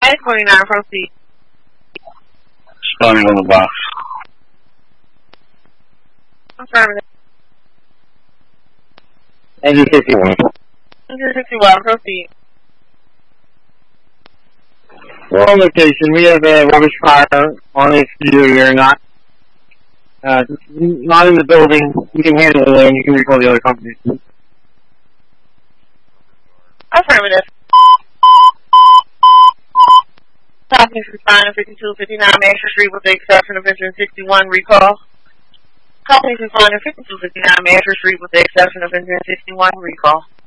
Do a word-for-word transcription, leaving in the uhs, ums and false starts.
eight forty-nine, proceed. Responding on the box. Affirmative. Engine sixty-one. Engine sixty-one, proceed. We're on location. We have a rubbish fire on the exterior, not uh, not in the building. You can handle it and you can recall the other companies. Affirmative. Companies responding fifty-two fifty-nine Master Street with the exception of engine sixty-one, recall. Companies responding fifty-two fifty-nine Master Street with the exception of engine sixty-one, recall.